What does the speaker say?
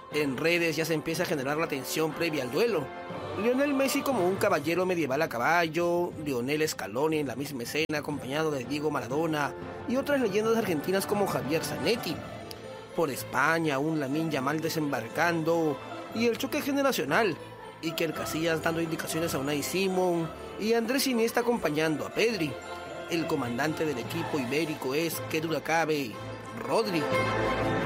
En redes ya se empieza a generar la tensión previa al duelo. Lionel Messi como un caballero medieval a caballo, Lionel Scaloni en la misma escena acompañado de Diego Maradona y otras leyendas argentinas como Javier Zanetti. Por España, un Lamine Yamal desembarcando y el choque generacional, Iker Casillas dando indicaciones a Unai Simón y Andrés Iniesta acompañando a Pedri. El comandante del equipo ibérico es, qué duda cabe, Rodri.